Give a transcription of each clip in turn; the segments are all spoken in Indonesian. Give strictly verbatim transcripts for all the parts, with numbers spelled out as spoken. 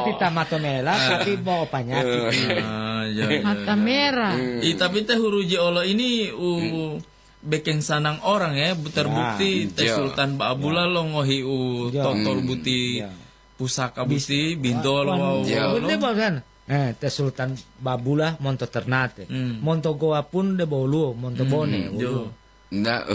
tita mata merah tapi bawa penyakit. Mata merah. I tapi teh huruji Allah ini u bekeng sanang orang ya, terbukti teh Sultan Baabula lo ngohi u totol buti pusaka buti bintol wow. Bener kan? Eh, teh Sultan Babula monto Ternate, mm. monto goa pun de bolu, monto bone. Nah,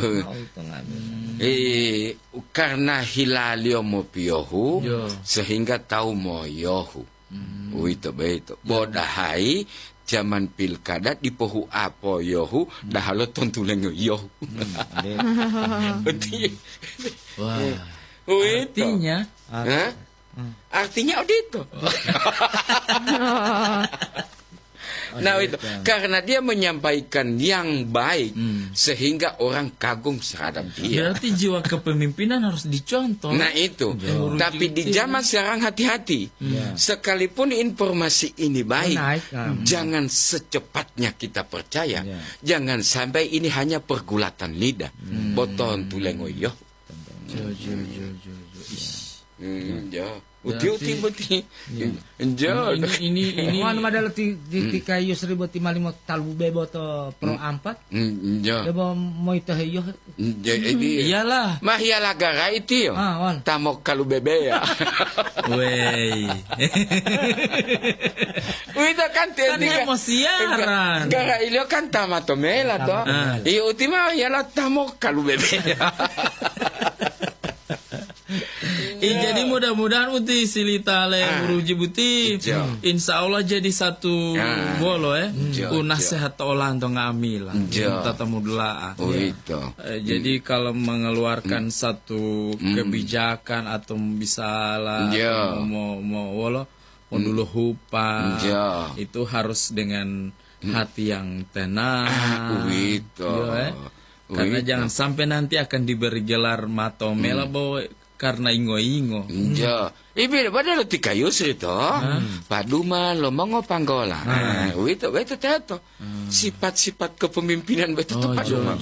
eh, karena hilalio mo piohu, sehingga tahu mo yohu. Mm. Itu betul. Bodahai zaman pilkada di pohu apo yohu, dah halo tontuleng yohu. Wah. Artinya, Hah? Hmm. Artinya itu. Nah itu karena dia menyampaikan yang baik hmm. sehingga orang kagum terhadap dia. Berarti jiwa kepemimpinan harus dicontoh. Nah itu. Jauh. Tapi di zaman sekarang hati-hati. Hmm. Sekalipun informasi ini baik, hmm. jangan secepatnya kita percaya. Hmm. Jangan sampai ini hanya pergulatan lidah. Hmm. Boton tulengoyo. Jo jo jo jo. Hmm, ya. Uti uti uti. Ya. Ini ini ini. Mana ada ti ti kayu seribu lima lima talu bebo to pro empat. Ya. Bebo mau itu heyo. Jadi iyalah. Mah iyalah gara itu yo. Ah, tamok kalu bebe ya. Wey. Itu kan kan emosiaran. Gara ilio kan tamatomela to. Iyo uti mah iyalah tamok kalu bebe. Eh, jadi mudah-mudahan uti silita le muruji buti insya Allah jadi satu ah. bolo ya eh. unah sehat olan to ngamil tata mudla oh, itu. Eh, jadi kalau mengeluarkan hmm. satu hmm. kebijakan atau bisa lah yeah. mau mau wolo mau dulu hupa yeah. itu harus dengan hati yang tenang ah, itu. Ya, eh. Karena jangan sampai nanti akan diberi gelar matomela hmm. bahwa karena ingo-ingo. Ja. Ibi pada lo tika yusri to. Paduma lo mongo panggola. Nah, itu itu teto. Sifat-sifat kepemimpinan betul oh, paduma.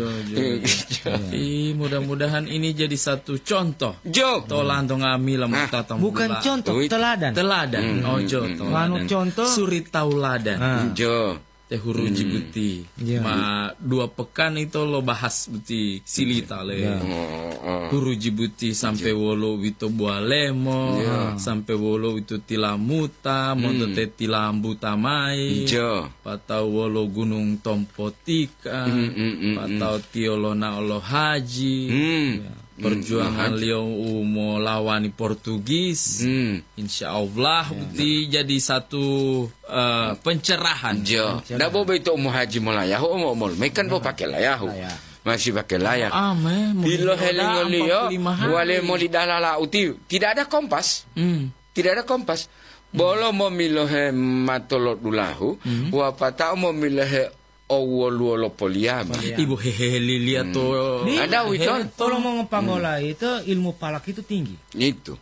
Ih, mudah-mudahan ini jadi satu contoh. Jo. Tolan to ngamil mutata. Bukan contoh, teladan. Teladan. Oh, jo. Anu contoh suri tauladan. Jo. Teh huruji hmm. buti yeah. Ma dua pekan itu lo bahas buti silita le yeah. Huruji buti sampai yeah. wolo itu bualemo yeah. sampai wolo itu tilamuta hmm. moto te tilambu tamai yeah. patau wolo gunung tompotika mm, mm, mm, patau tiolona olo haji mm. yeah. Perjuangan Leo mau lawani Portugis, hmm. insya Allah ya. Jadi satu uh, pencerahan. Jo, dah bawa itu mau haji melayahu, mau mau, mereka mau pakai layahu, masih pakai layak. Ah, me, Bilo heling Leo, wale mau lidah lala uti, tidak ada kompas, hmm. tidak ada kompas. Bolo mau milohe matolot dulahu, hmm. wapata mau milohe Owolo poliama. Ibu hehehe lihat tuh. Ada itu. Kalau mau ngepanggola itu ilmu palak itu tinggi. Itu.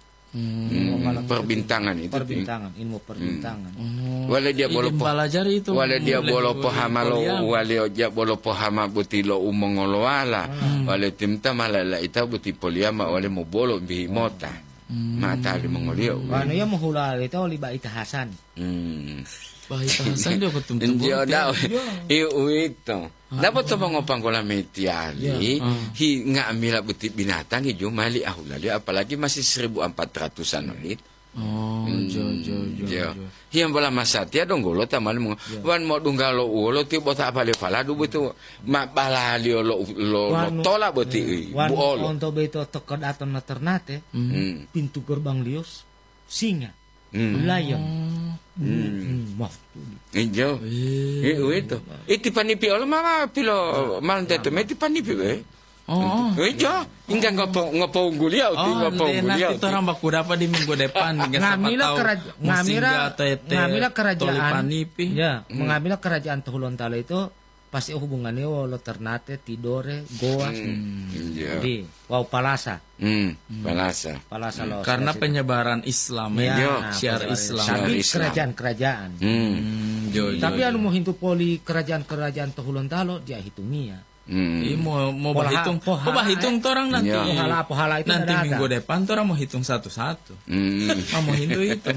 Hmm. Perbintangan itu. Perbintangan, ilmu perbintangan. Hmm. Wala dia bolo pelajari itu. Wala dia bolo pohama lo, wala dia bolo pohama buti lo umongolo wala. Wala timta malala ita buti poliama wala mo bolo bihimota. Mata li mongolio. Ano ya mohula itu liba ita Hasan. Hmm. Bahita Hasan dia betul-betul. Dia dah. Iyo itu. Dapat coba ngopang kola metiali. Hi ngamila buti binatang hijau mali ahulali apalagi masih seribu empat ratusan olit. Oh, jo jo jo. Hiam bola masatia dong golo tamal mo. Wan mo dunggalo ulo ti bota apale fala du betu. Ma balali lo lo tola boti. Bu olo. Untuk beto tokod aton na Ternate. Pintu gerbang lios singa. Lion. Hmm. Maaf. Injo. Eh, itu. Itu panipi olah mama pilo malam tetu meti panipi we. Oh. Injo. Hingga ngopo ngopo guliau, oh, ngopo guliau. Nanti orang baku dapat di minggu depan. Ngamila kerajaan. Ngamila ngamila kerajaan. Ya, mengambil kerajaan Tohulontala itu pasti hubungannya walau Ternate, Tidore, Goa, hmm, yeah. Jadi wow Palasa, hmm, Palasa, Palasa hmm. Karena penyebaran Islam, ya, ya, nah, syiar Islam, tapi kerajaan-kerajaan. Hmm. Hmm, jo, jo, tapi jo. anu mau hintu poli kerajaan-kerajaan Tohulontala dia hitungnya. Hmm. Ini mau mau berhitung, mau berhitung orang nanti, pohala, pohala itu nanti minggu depan orang mau hitung satu-satu, hmm. mau hitung itu.